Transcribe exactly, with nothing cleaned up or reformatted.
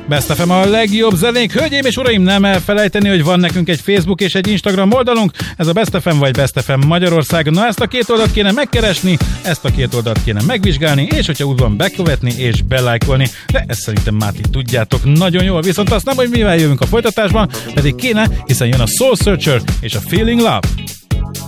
Best ef em a legjobb zenék. Hölgyeim és uraim, nem elfelejteni, hogy van nekünk egy Facebook és egy Instagram oldalunk. Ez a Best ef em vagy Best ef em Magyarország. Na, ezt a két oldalt kéne megkeresni, ezt a két oldalt kéne megvizsgálni, és hogyha úgy van, bekövetni és belájkolni. De ezt szerintem már ti tudjátok nagyon jól. Viszont azt nem, hogy mivel jövünk a folytatásban, pedig kéne, hiszen jön a Soul Searcher és a Feeling Love.